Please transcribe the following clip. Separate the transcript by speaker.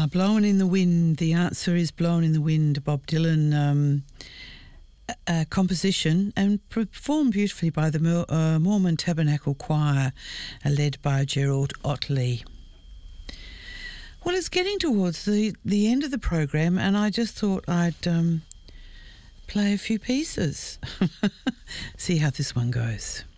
Speaker 1: Blowing in the Wind. The answer is Blowing in the Wind, Bob Dylan composition, and performed beautifully by the Mormon Tabernacle Choir, led by Gerald Otley. Well, it's getting towards the end of the program, and I just thought I'd play a few pieces. See how this one goes.